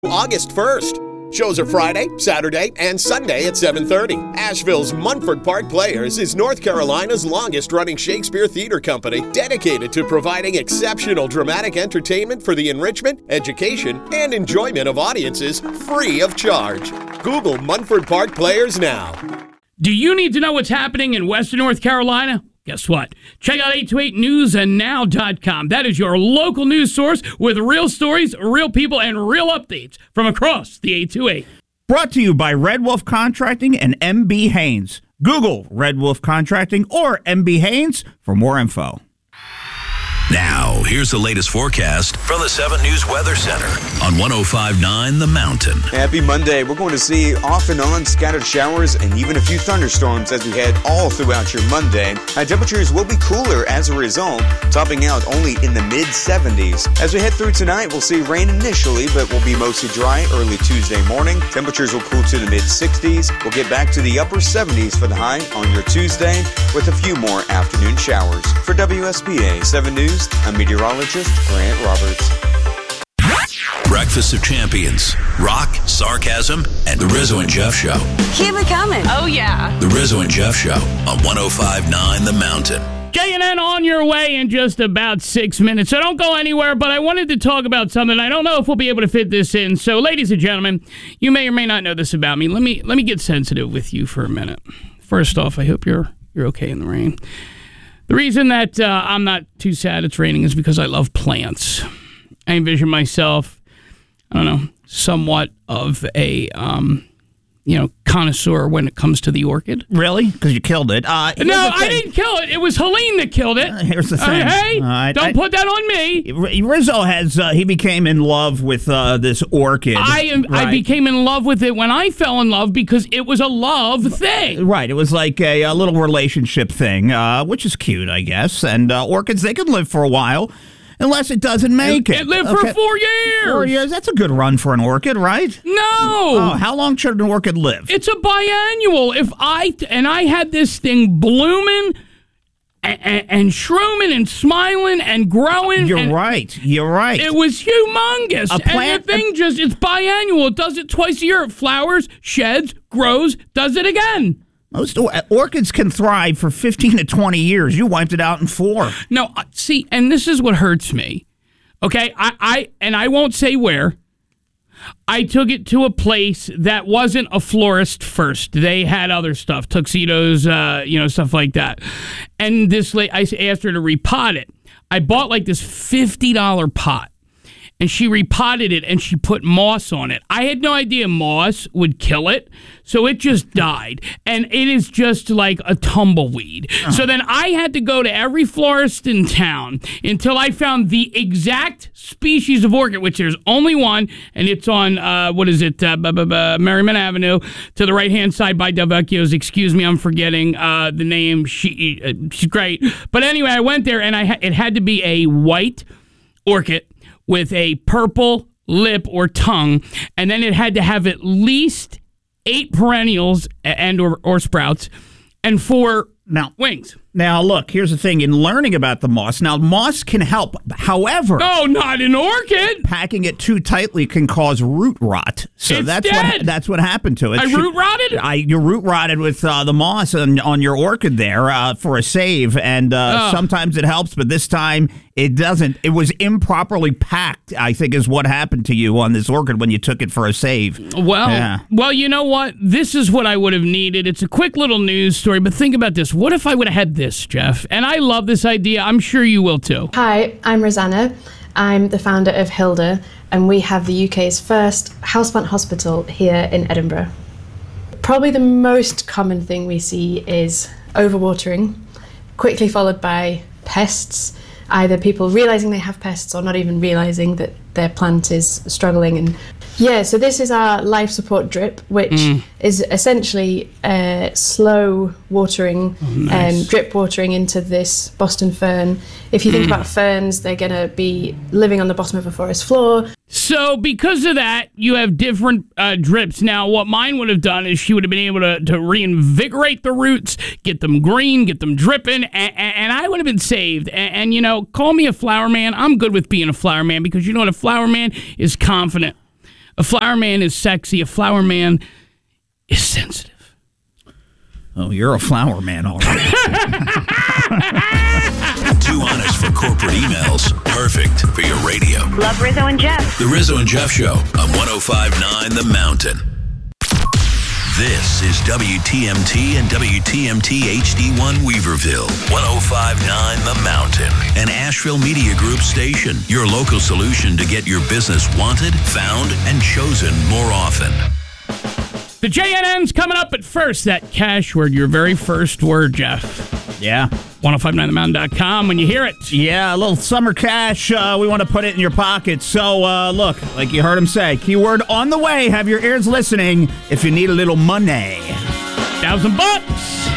August 1st. Shows are Friday, Saturday, and Sunday at 7:30. Asheville's Munford Park Players is North Carolina's longest-running Shakespeare theater company, dedicated to providing exceptional dramatic entertainment for the enrichment, education, and enjoyment of audiences free of charge. Google Munford Park Players now. Do you need to know what's happening in Western North Carolina? Guess what? Check out 828newsandnow.com. That is your local news source with real stories, real people, and real updates from across the 828. Brought to you by Red Wolf Contracting and MB Haynes. Google Red Wolf Contracting or MB Haynes for more info. Now, here's the latest forecast from the 7 News Weather Center on 105.9 The Mountain. Happy Monday. We're going to see off and on scattered showers and even a few thunderstorms as we head all throughout your Monday. High temperatures will be cooler as a result, topping out only in the mid-70s. As we head through tonight, we'll see rain initially, but will be mostly dry early Tuesday morning. Temperatures will cool to the mid-60s. We'll get back to the upper 70s for the high on your Tuesday, with a few more afternoon showers. For WSPA 7 News, I'm meteorologist Grant Roberts. Breakfast of Champions. Rock, sarcasm, and The Rizzo and Jeff Show. Keep it coming. Oh, yeah. The Rizzo and Jeff Show on 105.9 The Mountain. JNN on your way in just about 6 minutes, so don't go anywhere, but I wanted to talk about something. I don't know if we'll be able to fit this in. So, ladies and gentlemen, you may or may not know this about me. Let me get sensitive with you for a minute. First off, I hope you're okay in the rain. The reason that I'm not too sad it's raining is because I love plants. I envision myself, I don't know, somewhat of a, connoisseur when it comes to the orchid. Really? Because you killed it. No, I didn't kill it. It was Helene that killed it. Here's the thing. Hey, don't put that on me. Rizzo he became in love with this orchid. I became in love with it when I fell in love because it was a love thing. Right. It was like a little relationship thing, which is cute, I guess. And orchids, they can live for a while. Unless it doesn't make it. It lived for 4 years. 4 years? That's a good run for an orchid, right? No. Oh, how long should an orchid live? It's a biannual. I had this thing blooming and shrooming and smiling and growing. You're right. It was humongous. And the thing it's biannual. It does it twice a year. It flowers, sheds, grows, does it again. Most orchids can thrive for 15 to 20 years. You wiped it out in 4. No, see, and this is what hurts me. Okay, I won't say where. I took it to a place that wasn't a florist first. They had other stuff, tuxedos, stuff like that. And this lady, I asked her to repot it. I bought like this $50 pot. And she repotted it, and she put moss on it. I had no idea moss would kill it, so it just died. And it is just like a tumbleweed. Uh-huh. So then I had to go to every florist in town until I found the exact species of orchid, which there's only one, and it's on, Merriman Avenue, to the right-hand side by Del Vecchio's. Excuse me, I'm forgetting the name. She's great. But anyway, I went there, and it had to be a white orchid with a purple lip or tongue, and then it had to have at least 8 perennials and or sprouts and 4 wings. Now, look, here's the thing. In learning about the moss, now, moss can help. However... No, not an orchid! Packing it too tightly can cause root rot. So it's that's what happened to it. Root rotted? You root rotted with the moss on your orchid there for a save, and sometimes it helps, but this time it doesn't. It was improperly packed, I think, is what happened to you on this orchid when you took it for a save. Well, you know what? This is what I would have needed. It's a quick little news story, but think about this. What if I would have had this, Jeff? And I love this idea. I'm sure you will too. Hi, I'm Rosanna. I'm the founder of Hilda, and we have the UK's first houseplant hospital here in Edinburgh. Probably the most common thing we see is overwatering, quickly followed by pests, either people realising they have pests or not even realising that their plant is struggling. And so this is our life support drip, which is essentially slow watering, drip watering into this Boston fern. If you think about ferns, they're going to be living on the bottom of a forest floor. So because of that, you have different drips. Now, what mine would have done is she would have been able to reinvigorate the roots, get them green, get them dripping, and I would have been saved. And call me a flower man. I'm good with being a flower man because you know what? A flower man is confident. A flower man is sexy. A flower man is sensitive. Oh, you're a flower man, all right. Too honest for corporate emails. Perfect for your radio. Love Rizzo and Jeff. The Rizzo and Jeff Show on 105.9 The Mountain. This is WTMT and WTMT HD1 Weaverville, 105.9 The Mountain, an Asheville Media Group station, your local solution to get your business wanted, found, and chosen more often. The JNN's coming up at first, that cash word, your very first word, Jeff. Yeah. 1059themountain.com when you hear it. Yeah, a little summer cash. We want to put it in your pocket. So, look, like you heard him say, keyword on the way. Have your ears listening if you need a little money. $1,000.